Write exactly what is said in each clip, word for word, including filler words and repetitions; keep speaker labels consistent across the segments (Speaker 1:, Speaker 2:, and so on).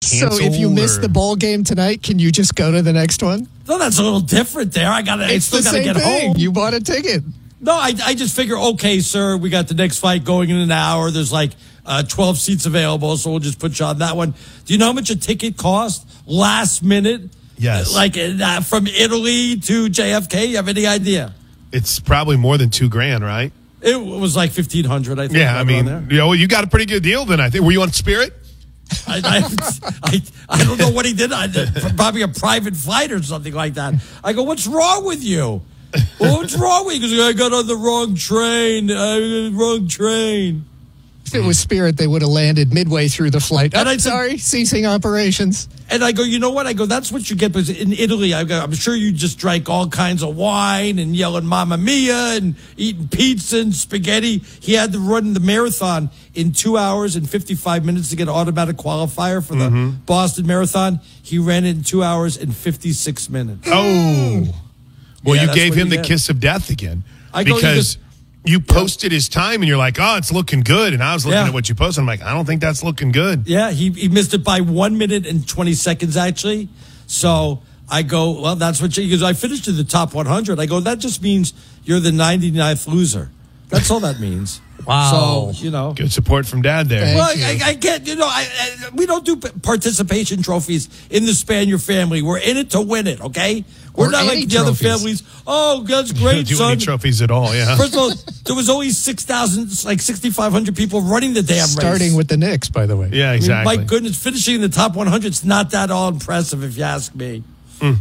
Speaker 1: cancel?
Speaker 2: So if you miss
Speaker 1: or?
Speaker 2: the bowl game tonight, can you just go to the next one?
Speaker 3: No, that's a little different there. I got to. I
Speaker 2: It's
Speaker 3: still
Speaker 2: the
Speaker 3: got to
Speaker 2: same
Speaker 3: get
Speaker 2: thing.
Speaker 3: home.
Speaker 2: You bought a ticket.
Speaker 3: No, I, I just figure, okay, sir, we got the next fight going in an hour. There's like uh, twelve seats available, so we'll just put you on that one. Do you know how much a ticket cost last minute?
Speaker 1: Yes.
Speaker 3: Like uh, from Italy to J F K? You have any idea?
Speaker 1: It's probably more than two grand, right?
Speaker 3: It was like fifteen hundred, I think.
Speaker 1: Yeah, I mean,
Speaker 3: there.
Speaker 1: you know, you got a pretty good deal then, I think. Were you on Spirit?
Speaker 3: I, I, I, I don't know what he did. I, probably a private flight or something like that. I go, what's wrong with you? Well, what's wrong with you? Because I got on the wrong train. Uh, wrong train.
Speaker 2: If it was Spirit, they would have landed midway through the flight.
Speaker 3: And
Speaker 2: Oh,
Speaker 3: I said-
Speaker 2: sorry, ceasing operations.
Speaker 3: And I go, you know what? I go, that's what you get. Because in Italy, I go, I'm sure you just drank all kinds of wine and yelling Mamma Mia and eating pizza and spaghetti. He had to run the marathon in two hours and fifty-five minutes to get an automatic qualifier for the
Speaker 1: Mm-hmm.
Speaker 3: Boston Marathon. He ran it in two hours and fifty-six minutes.
Speaker 1: Oh. Well,
Speaker 3: Yeah,
Speaker 1: you
Speaker 3: that's
Speaker 1: gave
Speaker 3: what
Speaker 1: him
Speaker 3: he
Speaker 1: the
Speaker 3: did.
Speaker 1: kiss of death again.
Speaker 3: I go, you
Speaker 1: because
Speaker 3: just-
Speaker 1: you posted his time and you're like, oh, it's looking good. And I was looking
Speaker 3: Yeah.
Speaker 1: at what you posted. I'm like, I don't think that's looking good.
Speaker 3: Yeah, he, he missed it by one minute and twenty seconds, actually. So I go, well, that's what you, because I finished in the top one hundred. I go, that just means you're the ninety-ninth loser. That's all that means.
Speaker 2: Wow.
Speaker 3: So, you know.
Speaker 1: Good support from Dad there.
Speaker 2: Thank
Speaker 3: Well,
Speaker 2: you.
Speaker 3: I, I get, you know, I, I, we don't do participation trophies in the Spanier family. We're in it to win it, okay? We're
Speaker 2: Or
Speaker 3: not
Speaker 2: any
Speaker 3: like the other
Speaker 2: trophies.
Speaker 3: families. Oh, that's
Speaker 1: You
Speaker 3: great,
Speaker 1: don't do
Speaker 3: son.
Speaker 1: any trophies at all, yeah.
Speaker 3: First of all, there was only six thousand, like sixty-five hundred people running the damn race.
Speaker 2: Starting with the Knicks, by the way.
Speaker 1: yeah,
Speaker 3: I mean,
Speaker 1: exactly.
Speaker 3: my goodness, finishing in the top one hundred is not that all impressive, if you ask me.
Speaker 1: Well,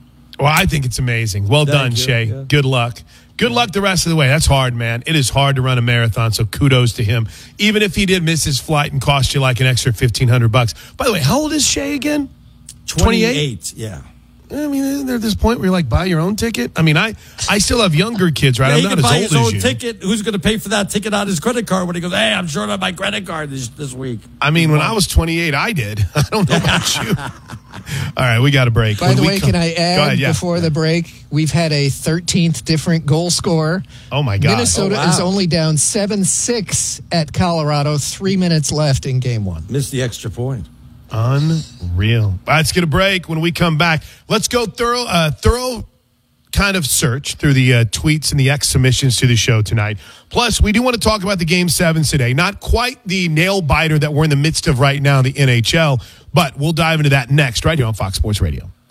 Speaker 1: I think it's amazing. Well
Speaker 3: Thank
Speaker 1: done,
Speaker 3: you,
Speaker 1: Shay.
Speaker 3: yeah.
Speaker 1: Good luck. Good luck the rest of the way. That's hard, man. It is hard to run a marathon, so kudos to him. Even if he did miss his flight and cost you like an extra fifteen hundred bucks. By the way, how old is Shay again?
Speaker 3: twenty-eight, yeah.
Speaker 1: I mean, isn't there this point where you're like, buy your own ticket? I mean, I, I still have younger kids, right?
Speaker 3: Yeah,
Speaker 1: I'm
Speaker 3: he
Speaker 1: not
Speaker 3: can
Speaker 1: as
Speaker 3: buy
Speaker 1: old
Speaker 3: his
Speaker 1: as
Speaker 3: own
Speaker 1: you.
Speaker 3: ticket. Who's going to pay for that ticket on his credit card when he goes, hey, I'm short on my credit card this, this week?
Speaker 1: I mean, when I was twenty-eight, I did. I don't know about you. All right, we got a break.
Speaker 2: By
Speaker 1: When
Speaker 2: the
Speaker 1: we
Speaker 2: way,
Speaker 1: come-
Speaker 2: can I add
Speaker 1: Go ahead, yeah.
Speaker 2: before the break, we've had a thirteenth different goal scorer.
Speaker 1: Oh, my God.
Speaker 2: Minnesota
Speaker 3: Oh, wow.
Speaker 2: is only down seven six at Colorado, three minutes left in game one.
Speaker 3: Missed the extra point.
Speaker 1: Unreal. All right, let's get a break. When we come back, let's go thorough, uh, thorough kind of search through the uh, tweets and the X submissions to the show tonight. Plus, we do want to talk about the game sevens today. Not quite the nail biter that we're in the midst of right now in the N H L, but we'll dive into that next right here on Fox Sports Radio.